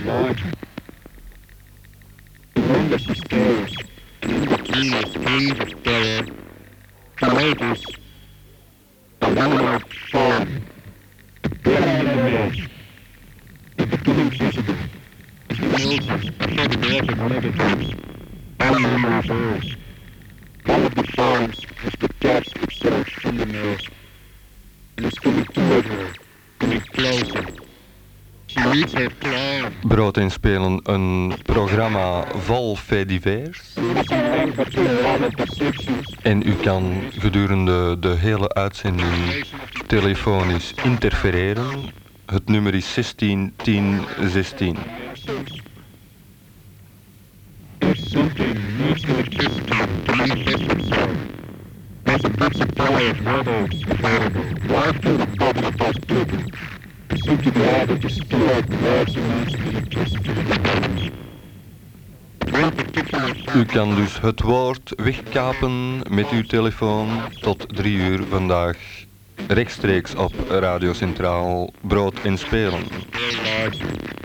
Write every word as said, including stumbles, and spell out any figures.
larger. Tremendous scales, and in between the screens of terror, tomatoes, a landmark form, a barren image, the beginning visible, as the mills of photographic megatons, unknown reverse. One of the forms has detached itself from the mills, and is coming toward her, coming closer. She reads her claw. Brood inspelen, een programma vol faits divers. En u kan gedurende de hele uitzending telefonisch interfereren. Het nummer is zestien tien zestien. If something needs electricity to manifest itself, there's a good supply of robots available right to the bottom of those buildings. They seem to be able to store large amounts of electricity in the buildings. One particular U kan dus het woord wegkapen met uw telefoon tot drie uur vandaag rechtstreeks op Radio Centraal Brood en Spelen. very large.